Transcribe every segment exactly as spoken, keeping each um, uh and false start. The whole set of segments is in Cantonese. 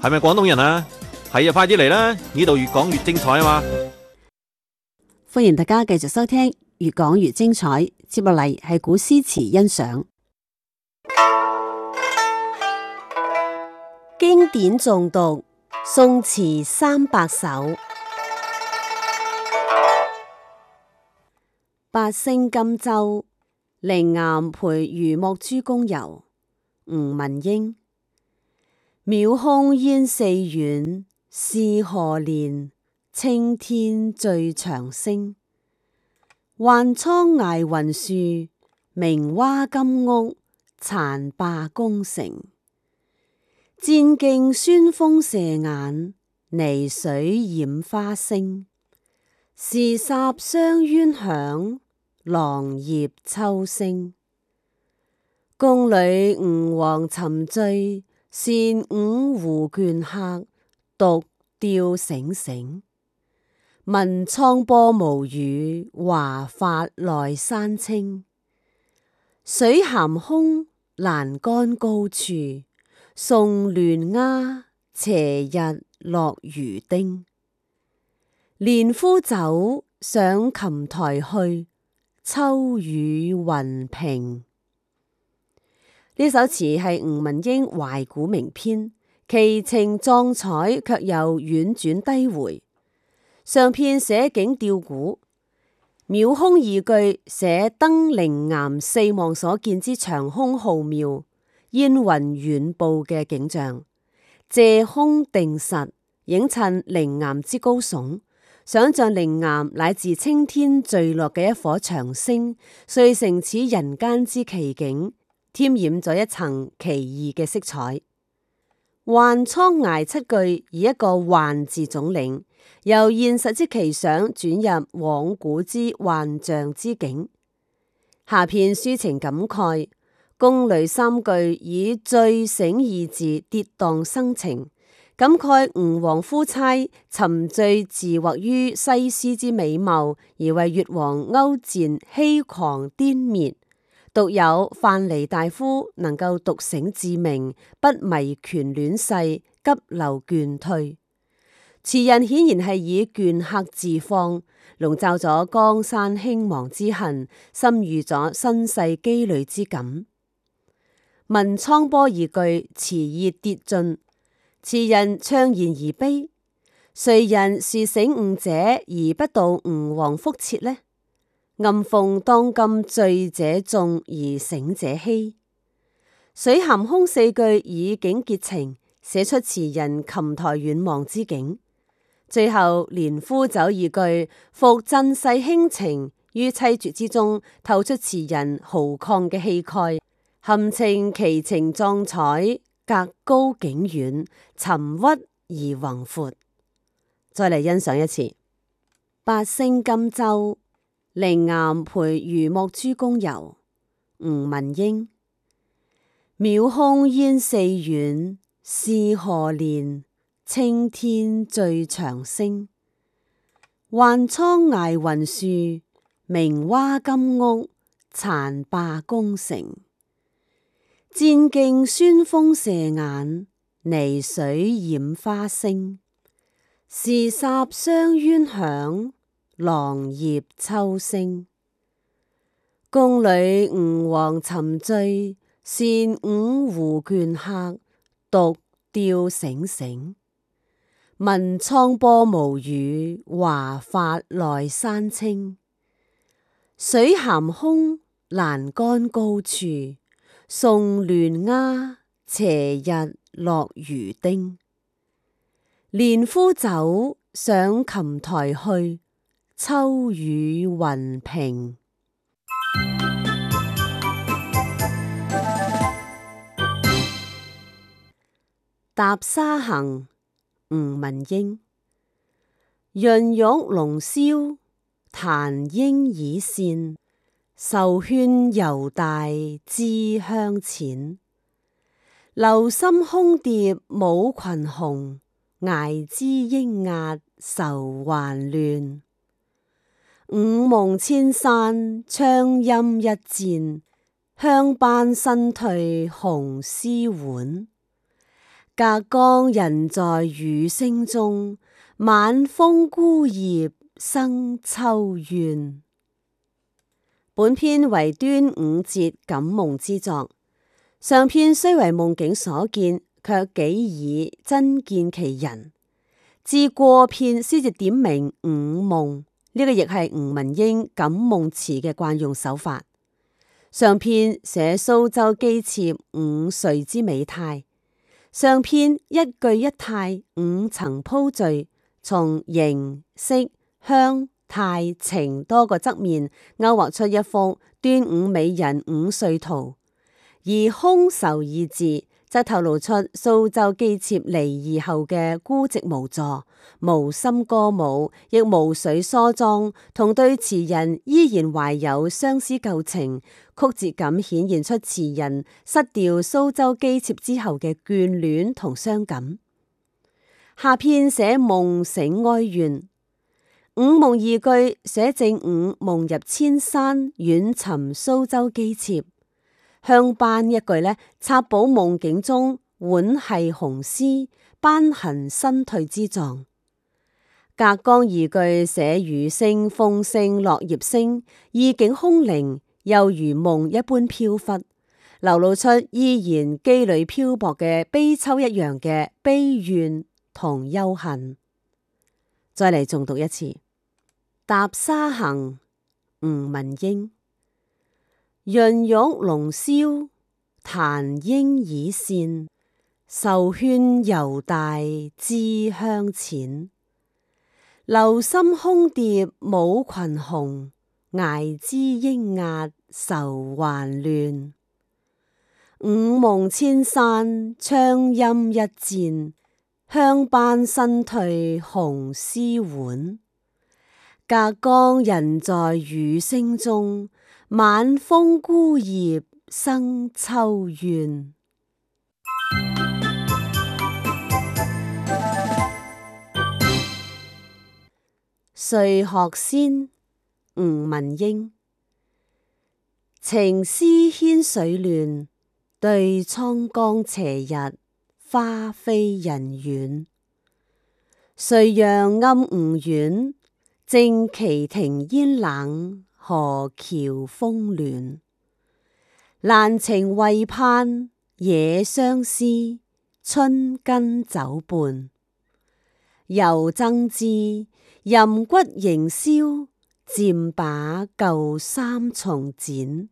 係咪廣東人啊？係啊，快啲嚟啦！呢度越講越精彩啊嘛！ 歡迎大家繼續收聽，越講越精彩。接落嚟係古詩詞欣賞，經典誦讀，宋詞三百首。八聲甘州，靈岩陪漁牧諸公遊。吳文英。渺空煙四遠，是何年？青天最長星。宦倉崖雲樹，名蛙金屋，殘罷宮城。戰徑宣風射眼，泥水染花星。時霎相喧響，狼葉秋聲。宮裏吳王沉醉，善舞胡鉅客，獨釣醒醒。問滄波無語，華發內山青。水鹹空，欄杆高處，送亂鴉，斜日落魚丁。連夫走，上琴台去，秋雨雲平。呢首詞係吳文英懷古名篇，其情壯彩卻又婉轉低回。上片寫景吊古，渺空二句寫登靈岩四望所見之長空浩渺、煙雲遠布嘅景象，借空定實，映襯靈岩之高聳，想像靈岩乃自青天墜落嘅一顆長星，遂成此人間之奇景，添染咗一層奇異嘅色彩。宦倉崖七句以一個宦字總領，由現實之奇想轉入往古之幻象之境。下片抒情感慨，宮裏三句以醉醒二字跌宕生情，感慨吳王夫差沉醉自惑於西施之美貌，而為越王勾踐欺狂殄滅。獨有范蠡大夫能夠獨醒自明，不迷權戀世，急流倦退。詞人顯然係以倦客自放，籠罩咗江山興亡之恨，深喻咗身世羈旅之感。問滄波二句詞意跌進，詞人悵然而悲。誰人是醒悟者而不道吳王覆轍呢？暗諷當今醉者眾而醒者稀。水鹹空四句以景結情，寫出詞人琴台遠望之景。最後連夫走二句復振世興情，於淒絕之中透出詞人豪曠嘅氣概，含情奇情壯彩，格高景遠，沉鬱而宏闊。再嚟欣賞一次八聲甘州，靈岩陪漁牧諸公遊。吳文英。渺空煙四遠，是何年？青天最長星。宦倉崖雲樹，名蛙金屋，殘罷宮城。戰徑宣風射眼，泥水染花星。時霎相喧響，狼葉秋聲。宮裏吳王沉醉，善舞胡鉅客，獨釣醒醒。問滄波無語，華發內山青。水鹹空，欄杆高處，送亂鴉，斜日落魚丁。連夫走，上琴台去，秋雨雲平。踏沙行，吳文英。潤玉龍霄，檀鷹已騸，壽喧猶大，知香淺。留心空蝶舞群雄，睚之鷹鴨愁還亂。五夢千山，槍音一戰，香班新退紅絲碗。 隔江人在雨聲中，晚風孤葉生秋怨。本篇為端午節感夢之作，上篇雖為夢境所見，卻幾以真見其人。至過篇先至點明午夢，呢個亦係吳文英感夢詞嘅慣用手法。上篇寫蘇州姬妾午睡之美態，上篇一句一態五層鋪敘，從形色香態情多個側面勾畫出一幅端午美人午睡圖，而空愁二字則透露出蘇州姬妾離異後嘅孤寂無助，無心歌舞，亦無水梳妝，同對詞人依然懷有相思舊情，曲折咁顯現出詞人失掉蘇州姬妾之後嘅眷戀同傷感。下篇寫夢醒哀怨，午夢二句寫正午夢入千山遠尋蘇州姬妾。香斑一句呢，插補夢境中浣繫紅絲斑痕新退之狀。隔江二句寫雨聲風聲落葉聲，意境空靈，又如夢一般飄忽，流露出依然羈旅漂泊嘅悲秋一樣嘅悲怨同憂恨。再嚟重讀一次《踏沙行》，吳文英。潤玉龍霄，檀櫻倚扇，瘦圈猶大知香淺。留心空蝶舞群雄，挨枝鷹壓愁還亂。午夢千山槍音一戰，香斑新退紅絲浣。隔江人在雨聲中，晚風孤葉生秋怨。睡鶴仙，吳文英。情絲牽水亂，對滄江斜日，花飛人遠。誰讓暗吳苑，正旗亭煙冷，河橋風暖。蘭情為盼，野相思，春根酒伴。猶爭之，淫骨仍燒，漸把舊衫重剪。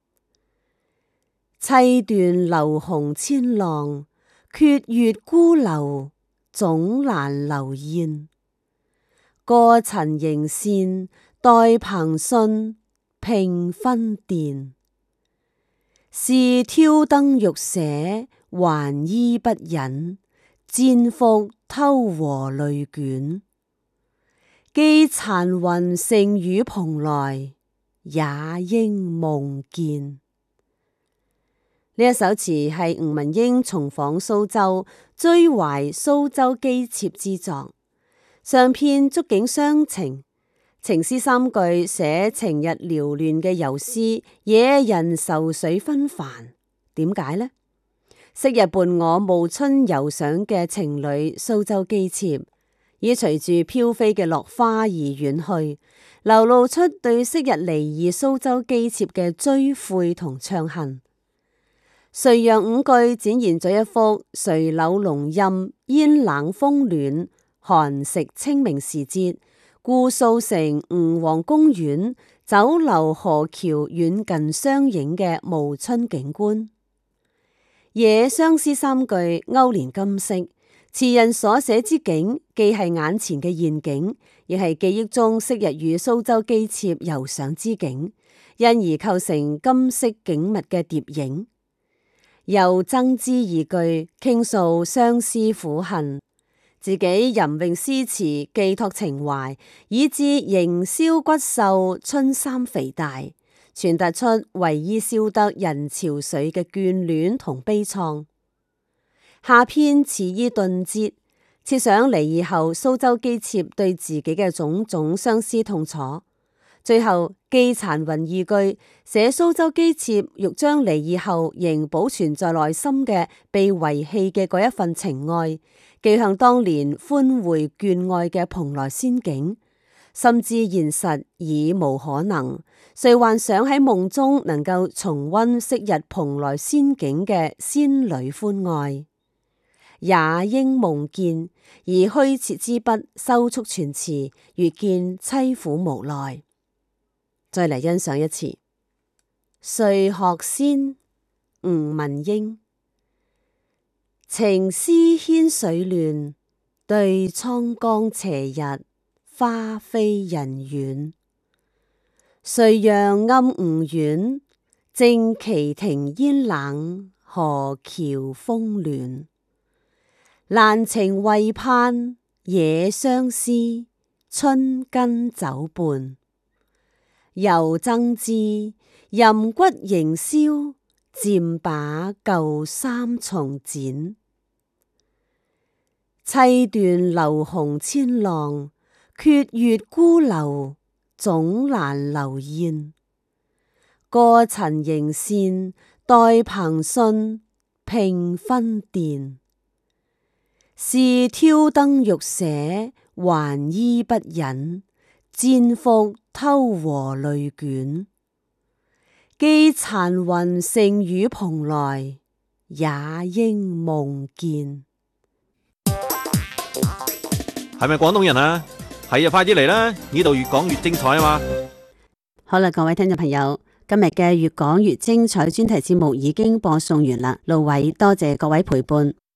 棲斷流紅千浪，缺月孤樓，總難留燕。過塵仍羨，待憑訊，聘分鈿。是挑燈欲捨，還衣不忍，戰服偷和淚卷。寄殘雲乘雨蓬來，也應夢見。呢一首詞係吳文英重訪蘇州，追懷蘇州姬妾之作。上篇觸景傷情，情詩三句寫情日繚亂嘅游絲，惹人愁緒紛繁。點解呢？昔日伴我暮春遊賞嘅情侶蘇州姬妾，已隨住飄飛嘅落花而遠去，流露出對昔日離異蘇州姬妾嘅追悔同悵恨。垂楊五句展現咗一幅垂柳濃蔭，煙冷風暖，寒食清明時節，故掃城吳王公園，酒樓河橋遠近相映嘅暮春景觀。野相思三句勾連今昔，詞人所寫之景既係眼前嘅現景，亦係記憶中昔日與蘇州姬妾遊賞之景，因而構成今昔景物嘅疊影。又爭之二句傾訴相思苦恨，自己吟詠詩詞寄託情懷，以致仍消骨瘦，春衫肥大，傳達出為伊消得人潮水嘅眷戀同悲愴。下篇詞意頓折，設想離異後蘇州姬妾對自己嘅種種相思痛楚， 最後寄殘雲二句，寫蘇州姬妾欲將離異後仍保存在內心嘅被遺棄嘅嗰一份情愛，寄向當年歡會眷愛嘅蓬萊仙境。甚至現實已無可能，誰幻想喺夢中能夠重溫昔日蓬萊仙境嘅仙女歡愛？也應夢見，而虛設之筆收束全詞，越見淒苦無奈。再嚟欣賞一次《睡鶴仙》吳文英。情絲牽水亂，對滄江斜日，花飛人遠。誰讓暗吳苑，正旗亭煙冷，河橋風暖。蘭情為盼，野相思，春根酒伴。猶爭之，淫骨仍燒，漸把舊衫重剪。砌斷樓紅千浪，缺月孤樓，總難留燕。過塵仍羨，待憑訊，聘分鈿。是挑燈欲寫，還依不忍，煎復偷和淚卷。寄殘雲剩與蓬萊，也應夢見。 係咪廣東人啊？係啊，快啲嚟啦！呢度越講越精彩啊嘛！ 好啦，各位聽眾朋友，今日嘅越講越精彩專題節目已經播送完啦。路偉多謝各位陪伴。